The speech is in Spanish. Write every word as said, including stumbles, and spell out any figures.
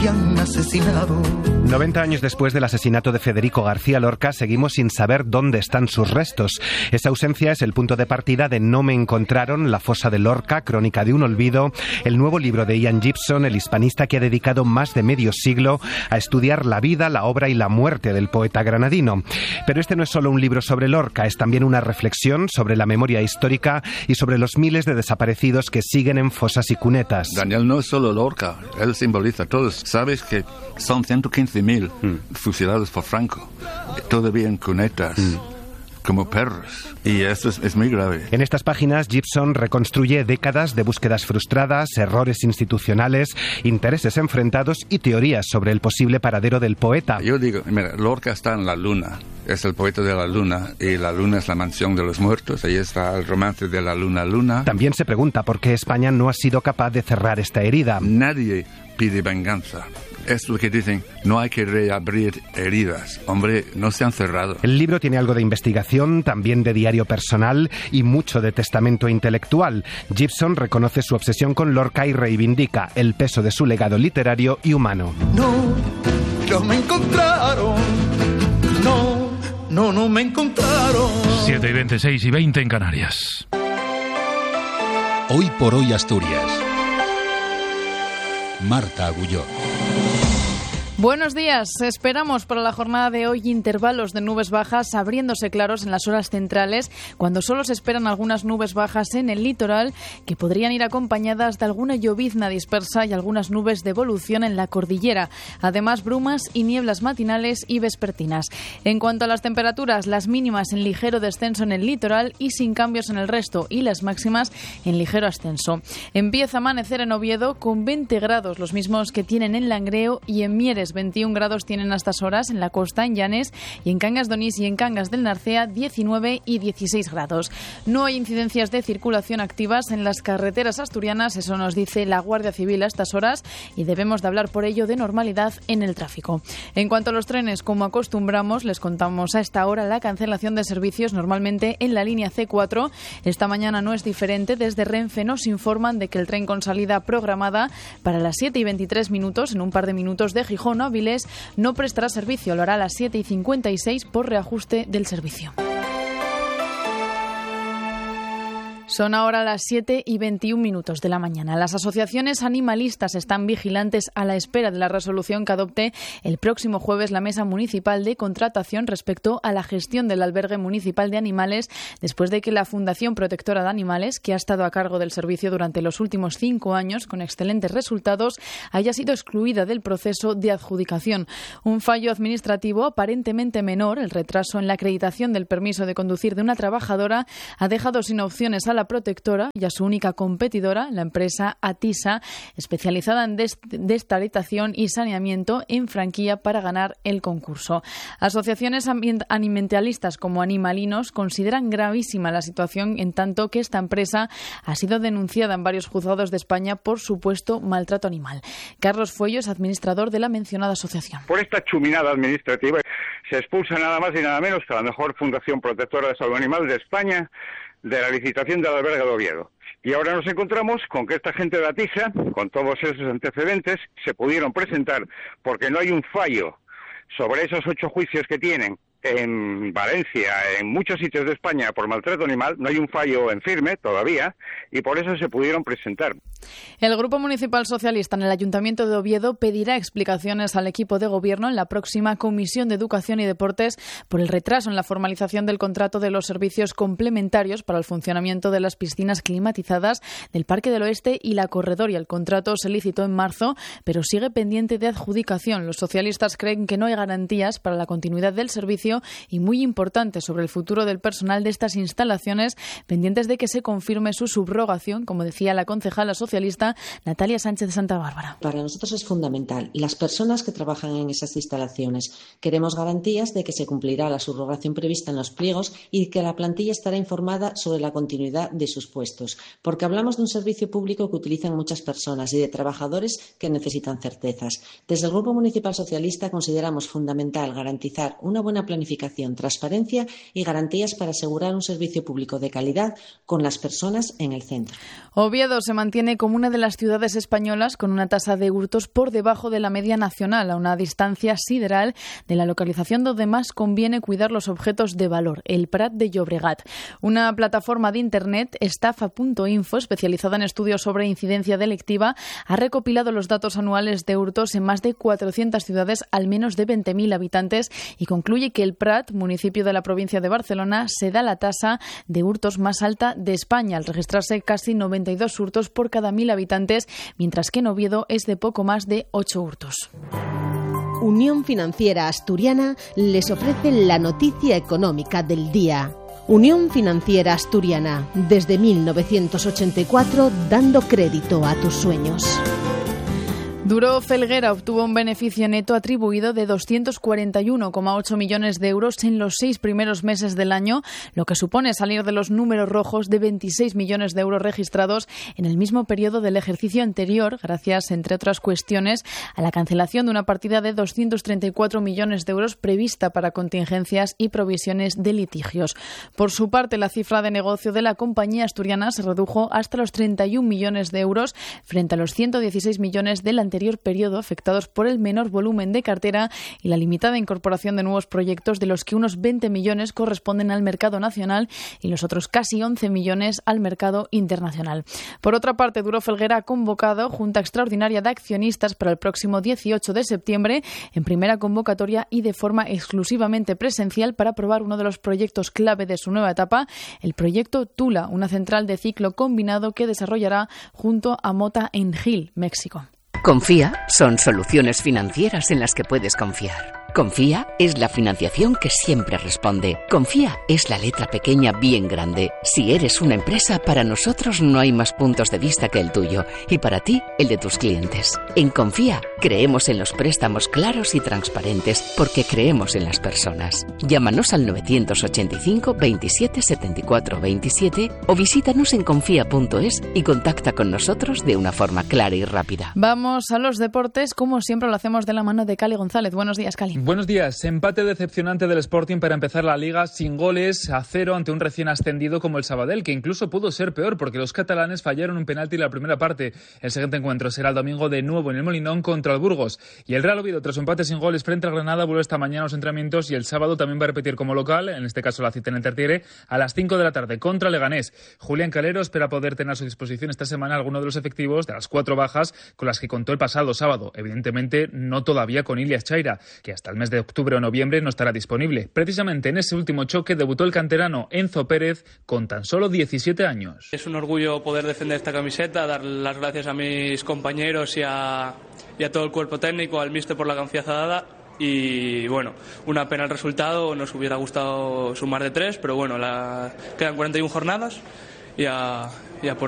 han asesinado. noventa años después del asesinato de Federico García Lorca, seguimos sin saber dónde están sus restos. Esa ausencia es el punto de partida de No me encontraron, La fosa de Lorca, crónica de un olvido, el nuevo libro de Ian Gibson, el hispanista que ha dedicado más de medio siglo a estudiar la vida, la obra y la muerte del poeta granadino. Pero este no es solo un libro sobre Lorca, es también una reflexión sobre la memoria histórica y sobre los miles de desaparecidos que siguen en fosas y cunetas. Daniel, no es solo Lorca, él simboliza a todos. Sabes que son ciento quince mil mm. fusilados por Franco, todavía en cunetas, mm. como perros. Y esto es, es muy grave. En estas páginas, Gibson reconstruye décadas de búsquedas frustradas, errores institucionales, intereses enfrentados y teorías sobre el posible paradero del poeta. Yo digo, mira, Lorca está en la luna. Es el poeta de la luna, y la luna es la mansión de los muertos. Ahí está el romance de la luna-luna. También se pregunta por qué España no ha sido capaz de cerrar esta herida. Nadie pide venganza. Es lo que dicen, no hay que reabrir heridas. Hombre, no se han cerrado. El libro tiene algo de investigación, también de diario personal y mucho de testamento intelectual. Gibson reconoce su obsesión con Lorca y reivindica el peso de su legado literario y humano. No, no me encontraron. No, no, no me encontraron. siete y veintiséis y veinte en Canarias. Hoy por hoy Asturias. Marta Agulló. Buenos días. Esperamos para la jornada de hoy intervalos de nubes bajas abriéndose claros en las horas centrales, cuando solo se esperan algunas nubes bajas en el litoral que podrían ir acompañadas de alguna llovizna dispersa y algunas nubes de evolución en la cordillera. Además, brumas y nieblas matinales y vespertinas. En cuanto a las temperaturas, las mínimas en ligero descenso en el litoral y sin cambios en el resto, y las máximas en ligero ascenso. Empieza a amanecer en Oviedo con veinte grados, los mismos que tienen en Langreo y en Mieres. veintiún grados tienen a estas horas en la costa, en Llanes, y en Cangas de Onís y en Cangas del Narcea diecinueve y dieciséis grados. No hay incidencias de circulación activas en las carreteras asturianas, eso nos dice la Guardia Civil a estas horas, y debemos de hablar por ello de normalidad en el tráfico. En cuanto a los trenes, como acostumbramos, les contamos a esta hora la cancelación de servicios normalmente en la línea ce cuatro. Esta mañana no es diferente. Desde Renfe nos informan de que el tren con salida programada para las siete y veintitrés minutos, en un par de minutos, de Gijón a Avilés, no prestará servicio. Lo hará a las siete y cincuenta y seis por reajuste del servicio. Son ahora las siete y veintiún minutos de la mañana. Las asociaciones animalistas están vigilantes a la espera de la resolución que adopte el próximo jueves la Mesa Municipal de Contratación respecto a la gestión del albergue municipal de animales, después de que la Fundación Protectora de Animales, que ha estado a cargo del servicio durante los últimos cinco años con excelentes resultados, haya sido excluida del proceso de adjudicación. Un fallo administrativo aparentemente menor, el retraso en la acreditación del permiso de conducir de una trabajadora, ha dejado sin opciones a la protectora y a su única competidora, la empresa Atisa, especializada en dest- destaletación y saneamiento, en franquía para ganar el concurso. Asociaciones ambient- animalientalistas como Animalinos consideran gravísima la situación, en tanto que esta empresa ha sido denunciada en varios juzgados de España por supuesto maltrato animal. Carlos Fuello es administrador de la mencionada asociación. Por esta chuminada administrativa se expulsa nada más y nada menos que la mejor Fundación Protectora de Salud Animal de España de la licitación del albergue de Oviedo. Y ahora nos encontramos con que esta gente de Atisa, con todos esos antecedentes, se pudieron presentar porque no hay un fallo sobre esos ocho juicios que tienen en Valencia, en muchos sitios de España por maltrato animal. No hay un fallo en firme todavía y por eso se pudieron presentar. El Grupo Municipal Socialista en el Ayuntamiento de Oviedo pedirá explicaciones al equipo de gobierno en la próxima Comisión de Educación y Deportes por el retraso en la formalización del contrato de los servicios complementarios para el funcionamiento de las piscinas climatizadas del Parque del Oeste y la Corredoria. El contrato se licitó en marzo, pero sigue pendiente de adjudicación. Los socialistas creen que no hay garantías para la continuidad del servicio y, muy importante, sobre el futuro del personal de estas instalaciones, pendientes de que se confirme su subrogación, como decía la concejala socialista Natalia Sánchez de Santa Bárbara. Para nosotros es fundamental. Las personas que trabajan en esas instalaciones, queremos garantías de que se cumplirá la subrogación prevista en los pliegos y que la plantilla estará informada sobre la continuidad de sus puestos, porque hablamos de un servicio público que utilizan muchas personas y de trabajadores que necesitan certezas. Desde el Grupo Municipal Socialista consideramos fundamental garantizar una buena planificación planificación, transparencia y garantías para asegurar un servicio público de calidad con las personas en el centro. Oviedo se mantiene como una de las ciudades españolas con una tasa de hurtos por debajo de la media nacional, a una distancia sideral de la localización donde más conviene cuidar los objetos de valor, el Prat de Llobregat. Una plataforma de Internet, estafa punto info, especializada en estudios sobre incidencia delictiva, ha recopilado los datos anuales de hurtos en más de cuatrocientas ciudades al menos de veinte mil habitantes y concluye que el Prat, municipio de la provincia de Barcelona, se da la tasa de hurtos más alta de España, al registrarse casi noventa y dos hurtos por cada mil habitantes, mientras que en Oviedo es de poco más de ocho hurtos. Unión Financiera Asturiana les ofrece la noticia económica del día. Unión Financiera Asturiana, desde mil novecientos ochenta y cuatro, dando crédito a tus sueños. Duro Felguera obtuvo un beneficio neto atribuido de doscientos cuarenta y uno coma ocho millones de euros en los seis primeros meses del año, lo que supone salir de los números rojos de veintiséis millones de euros registrados en el mismo periodo del ejercicio anterior, gracias, entre otras cuestiones, a la cancelación de una partida de doscientos treinta y cuatro millones de euros prevista para contingencias y provisiones de litigios. Por su parte, la cifra de negocio de la compañía asturiana se redujo hasta los treinta y un millones de euros frente a los ciento dieciséis millones del anterior periodo, afectados por el menor volumen de cartera y la limitada incorporación de nuevos proyectos, de los que unos veinte millones corresponden al mercado nacional y los otros casi once millones al mercado internacional. Por otra parte, Duro Felguera ha convocado Junta Extraordinaria de Accionistas para el próximo dieciocho de septiembre, en primera convocatoria y de forma exclusivamente presencial, para aprobar uno de los proyectos clave de su nueva etapa, el proyecto Tula, una central de ciclo combinado que desarrollará junto a Mota en Gil, México. Confía son soluciones financieras en las que puedes confiar. Confía es la financiación que siempre responde. Confía es la letra pequeña bien grande. Si eres una empresa, para nosotros no hay más puntos de vista que el tuyo y para ti el de tus clientes. En Confía creemos en los préstamos claros y transparentes porque creemos en las personas. Llámanos al novecientos ochenta y cinco veintisiete setenta y cuatro veintisiete o visítanos en confía punto es y contacta con nosotros de una forma clara y rápida. Vamos a los deportes, como siempre lo hacemos de la mano de Cali González. Buenos días, Cali. Buenos días. Empate decepcionante del Sporting para empezar la Liga, sin goles, a cero ante un recién ascendido como el Sabadell, que incluso pudo ser peor porque los catalanes fallaron un penalti en la primera parte. El siguiente encuentro será el domingo de nuevo en el Molinón contra el Burgos. Y el Real Oviedo, tras un empate sin goles frente al Granada, vuelve esta mañana a los entrenamientos y el sábado también va a repetir como local, en este caso la cita en el Tertiere, a las cinco de la tarde contra Leganés. Julián Calero espera poder tener a su disposición esta semana alguno de los efectivos de las cuatro bajas con las que contó el pasado sábado. Evidentemente no todavía con Ilias Chaira, que hasta el mes de octubre o noviembre no estará disponible. Precisamente en ese último choque debutó el canterano Enzo Pérez con tan solo diecisiete años. Es un orgullo poder defender esta camiseta, dar las gracias a mis compañeros y a, y a todo el cuerpo técnico, al míster por la confianza dada. Y bueno, una pena el resultado, nos hubiera gustado sumar de tres, pero bueno, la, quedan cuarenta y una jornadas y a, y a por